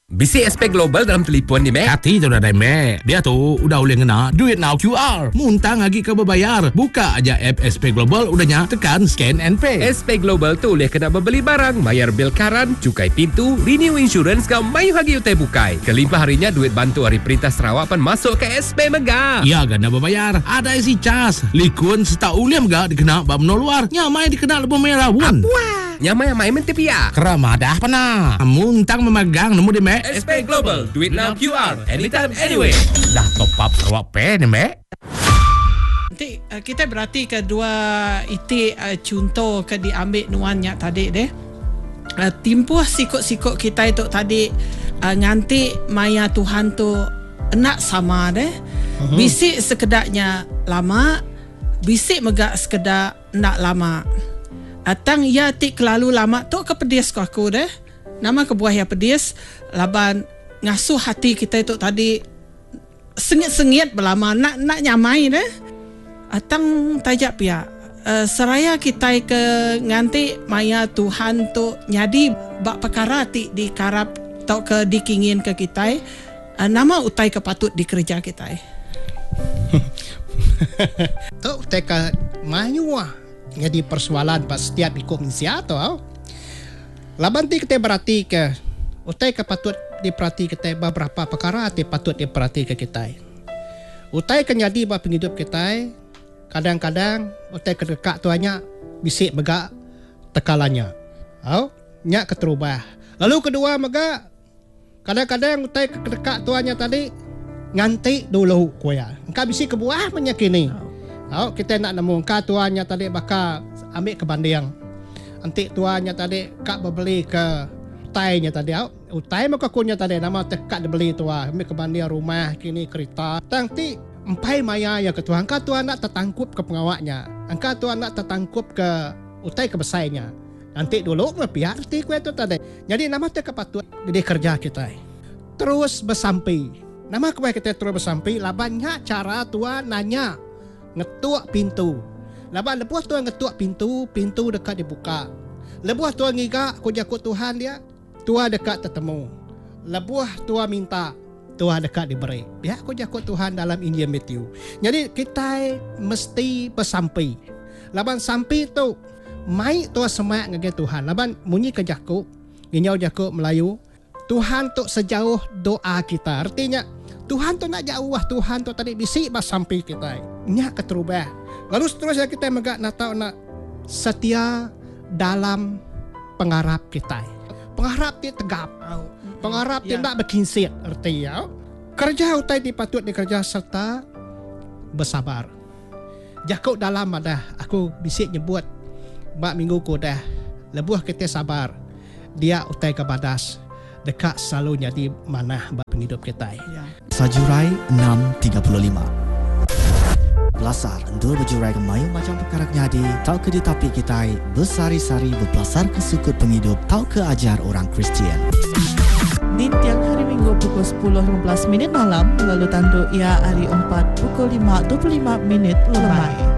Bisi SP Global dalam telefon ni, Mek. Hati tu dah Mek. Dia tu udah boleh ngena duit now QR. Muntang lagi ke berbayar. Buka aja app SP Global udahnya tekan scan and pay. SP Global tu boleh kena membeli barang, bayar bil karan, cukai pintu, renew insurance kau mayu hagi utai bukai. Kelimpah harinya duit bantu hari Perintah Sarawak pan masuk ke SP Mega. Ya gana berbayar. Ada isi cas. Likun seta uliam gak dikena bab no luar. Nyamai dikena lebih merah pun. Nyamai menti pia. Keramadah pana. Muntang memegang nemu di Mek. SP Global, duit now QR, anytime, anywhere. Dah top up Sarawak Pay ni Mek. Nanti kita berarti kedua itu contoh ke diambil nuannya tadi deh. Timpuh sikut-sikut kita itu tadi nganti maya Tuhan tu nak sama deh. Bisik sekedaknya lama, bisik megak sekedar nak lama. Atang ya tik kelalu lama tu kepedis ko aku deh. Nama kebuah yang pedis laban ngasuh hati kita itu tadi sengit-sengit berlama nak nyamai deh. Atang tajak pia seraya kita ke nganti maya Tuhan tu nyadi bak perkara ti dikarap atau ke dikingin ke kita nama utai kepatut dikerja kita. Tu utai ke mayu jadi persoalan pas setiap ikut misia tu. Laban ti kita berarti ke utai ke patut diperhati kita beberapa perkara ti patut diperhati ke kita. Utai ke jadi ba penghidup kita kadang-kadang utai ke dekat tuanya bisik megak tekalannya. Nyak keterubah. Lalu kedua megak kadang-kadang utai ke dekat tuanya tadi nganti dulu kuya. Engkau bisik kebuah menyakini. Kita nak nemu engkau tuanya tadi bakal ambil ke banding. Antik tuanya tadi kak berbeli ke utainya tadi. Utai maka kunya tadi nama tekak dibeli tua. Ambil ke banding rumah kini kereta. Nanti empai maya yang ke tuan. Engkau tuan nak tertangkup ke pengawaknya. Engkau tuan nak tertangkup ke utai ke besarnya. Nanti dulu pihak arti kue tu tadi. Jadi nama tekak patut di kerja kita. Terus bersampai. Nama kue kita terus bersampai. Labannya cara tuan nanya. Ngetuk pintu. Laban lepas tuan ngetuk pintu, pintu dekat dibuka. Lepas tuan ngigak kujakut Tuhan dia, tuan dekat tertemu. Lepas tuan minta, tuan dekat diberi. Biar kujakut Tuhan dalam Injil Matthew. Jadi kita mesti bersampai. Laban sampai tu, mai tuan semak ngege Tuhan. Laban munyi ke Jakub, ginyau Jakub Melayu. Tuhan tu sejauh doa kita. Artinya Tuhan tu nak jauh, Tuhan tu tadi bisik pas sampai kita. Nyak keterubah. Lalu seterusnya kita megak nak tahu nak setia dalam pengharap kita. Pengharap dia tegap. Pengharap dia nak berkinsit. Artinya kerja utai dipatut dikerja serta bersabar. Jakub dalam ada aku bisik nyebut bak minggu ku dah. Lebuh kita sabar. Dia utai ke badas. Dekat selalu jadi mana bak penghidup kita. Sajurai 6.35 Belasar Endur berjurai ke mayu macam perkara nyadi. Tau ke di tapi kita bersari-sari berbelasar ke sukut penghidup. Tau ke ajar orang Kristian. Di tiap hari Minggu pukul 10.15 malam. Lalu tanduk ia hari 4 pukul 5.25 lemai.